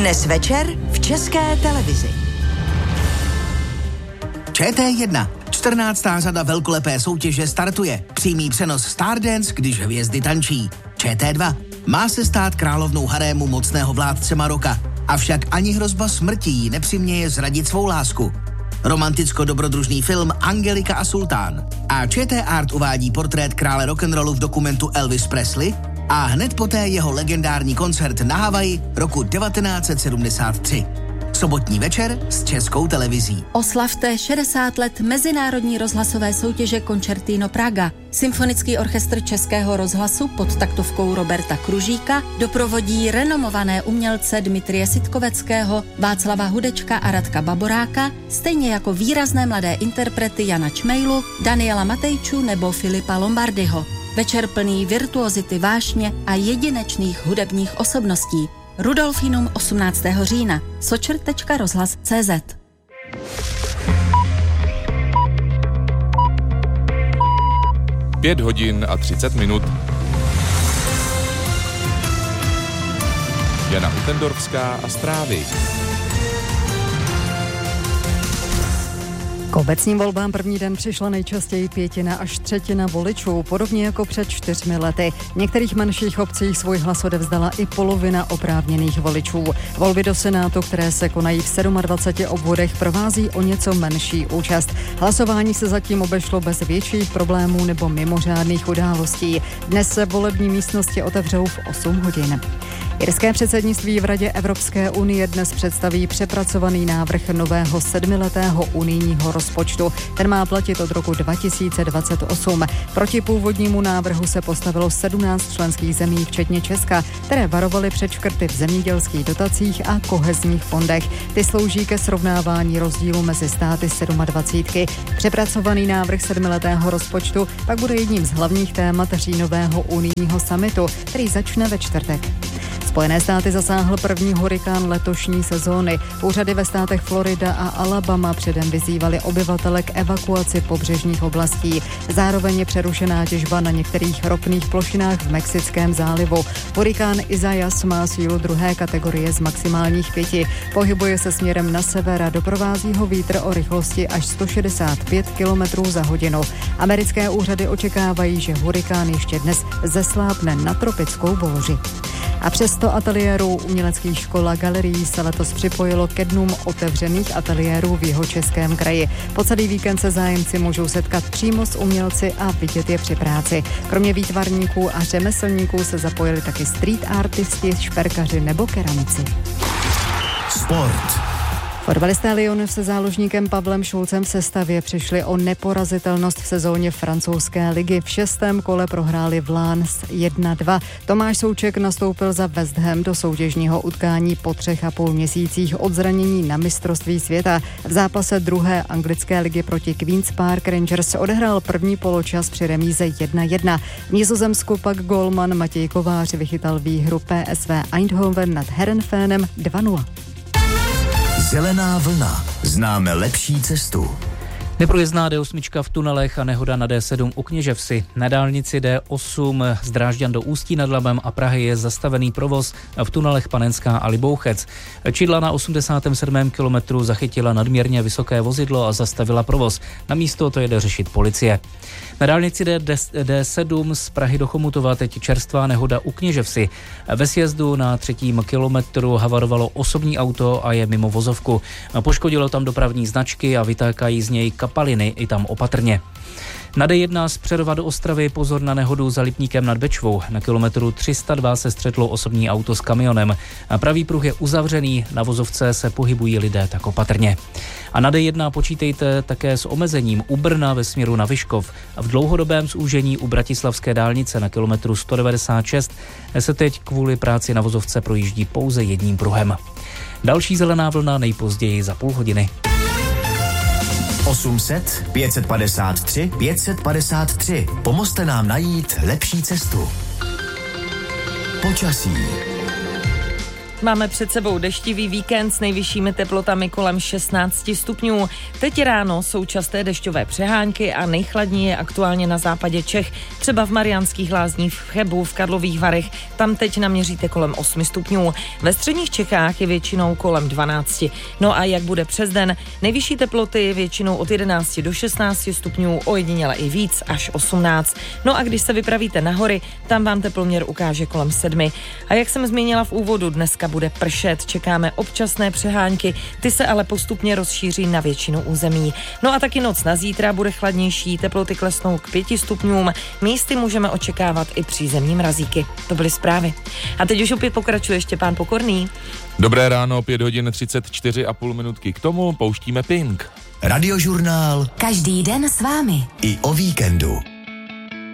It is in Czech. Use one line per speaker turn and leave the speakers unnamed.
Dnes večer v České televizi.
ČT1. 14. řada velkolepé soutěže startuje. Přímý přenos Stardance, když hvězdy tančí. ČT2. Má se stát královnou harému mocného vládce Maroka. Avšak ani hrozba smrti jí nepřiměje zradit svou lásku. Romanticko-dobrodružný film Angelika a sultán. A ČT Art uvádí portrét krále rock'n'rollu v dokumentu Elvis Presley a hned poté jeho legendární koncert na Havaji roku 1973. Sobotní večer s Českou televizí.
Oslavte 60 let mezinárodní rozhlasové soutěže Concertino Praga. Symfonický orchestr Českého rozhlasu pod taktovkou Roberta Kružíka doprovodí renomované umělce Dmitrie Sitkoveckého, Václava Hudečka a Radka Baboráka, stejně jako výrazné mladé interprety Jana Čmejlu, Daniela Matejču nebo Filipa Lombardyho. Večer plný virtuozity, vášně a jedinečných hudebních osobností. Rudolfinum 18. října. sočr.rozhlas.cz
5 hodin a 30 minut. Jana Utendorfská a zprávy.
K obecním volbám první den přišla nejčastěji 1/5 až 1/3 voličů, podobně jako před 4 lety. V některých menších obcích svůj hlas odevzdala i polovina oprávněných voličů. Volby do Senátu, které se konají v 27 obvodech, provází o něco menší účast. Hlasování se zatím obešlo bez větších problémů nebo mimořádných událostí. Dnes se volební místnosti otevřou v 8 hodin. Irské předsednictví v Radě Evropské unie dnes představí přepracovaný návrh nového 7letého unijního rozpočtu. Ten má platit od roku 2028. Proti původnímu návrhu se postavilo 17 členských zemí, včetně Česka, které varovaly před škrty v zemědělských dotacích a kohezních fondech. Ty slouží ke srovnávání rozdílu mezi státy 27. Přepracovaný návrh 7letého rozpočtu pak bude jedním z hlavních témat říjnového unijního summitu, který začne ve čtvrtek. Spojené státy zasáhl první hurikán letošní sezóny. Úřady ve státech Florida a Alabama předem vyzývaly obyvatele k evakuaci pobřežních oblastí. Zároveň je přerušená těžba na některých ropných plošinách v Mexickém zálivu. Hurikán Isaias má sílu 2. kategorie z maximálních 5. Pohybuje se směrem na sever a doprovází ho vítr o rychlosti až 165 km za hodinu. Americké úřady očekávají, že hurikán ještě dnes zeslábne na tropickou bouři. A přes 100 ateliérů uměleckých škol a galerií se letos připojilo ke dnům otevřených ateliérů v Jihočeském kraji. Po celý víkend se zájemci můžou setkat přímo s umělci a vidět je při práci. Kromě výtvarníků a řemeslníků se zapojili taky street artisti, šperkaři nebo keramici.
Sport.
Fotbalisté Lyonu se záložníkem Pavlem Šulcem v sestavě přišli o neporazitelnost v sezóně francouzské ligy. V 6. kole prohráli v Lens 1-2. Tomáš Souček nastoupil za West Ham do soutěžního utkání po 3,5 měsících od zranění na mistrovství světa. V zápase 2. anglické ligy proti Queen's Park Rangers odehrál první poločas při remíze 1-1. V Nizozemsku pak gólman Matěj Kovář vychytal výhru PSV Eindhoven nad Heerenveenem 2-0.
Zelená vlna. Známe lepší cestu.
Neprůjezdná D8 v tunelech a nehoda na D7 u Kněževsi. Na dálnici D8 z Drážďan do Ústí nad Labem a Prahy je zastavený provoz v tunelech Panenská a Libouchec. Čidla na 87. kilometru zachytila nadměrně vysoké vozidlo a zastavila provoz. Na místo to jede řešit policie. Na dálnici D7 z Prahy do Chomutova teď čerstvá nehoda u Kněževsi. Ve sjezdu na 3. kilometru havarovalo osobní auto a je mimo vozovku. Poškodilo tam dopravní značky a vytákají z něj kapaliny, i tam opatrně. Na D1 z Přerova do Ostravy pozor na nehodu za Lipníkem nad Bečvou. Na kilometru 302 se střetlo osobní auto s kamionem. Pravý pruh je uzavřený, na vozovce se pohybují lidé tak opatrně. A na D1 počítejte také s omezením u Brna ve směru na Vyškov. V dlouhodobém zúžení u Bratislavské dálnice na kilometru 196 se teď kvůli práci na vozovce projíždí pouze jedním pruhem. Další zelená vlna nejpozději za půl hodiny.
800 553 553. Pomozte nám najít lepší cestu. Počasí.
Máme před sebou deštivý víkend s nejvyššími teplotami kolem 16 stupňů. Teď ráno jsou časté dešťové přehánky a nejchladněji je aktuálně na západě Čech, třeba v Mariánských Lázních, v Chebu, v Karlových Varech. Tam teď naměříte kolem 8 stupňů. Ve středních Čechách je většinou kolem 12. No a jak bude přes den? Nejvyšší teploty většinou od 11 do 16 stupňů, ojediněle i víc, až 18. No a když se vypravíte na hory, tam vám teploměr ukáže kolem 7. A jak jsem zmínila v úvodu, dneska bude pršet, čekáme občasné přehánky, ty se ale postupně rozšíří na většinu území. No a taky noc na zítra bude chladnější, teploty klesnou k 5 stupňům, místy můžeme očekávat i přízemní mrazíky. To byly zprávy. A teď už opět pokračuje Štěpán Pokorný.
Dobré ráno, 5 hodin 34,5 minutky. K tomu pouštíme Pink.
Radiožurnál
Každý den s vámi.
i o víkendu.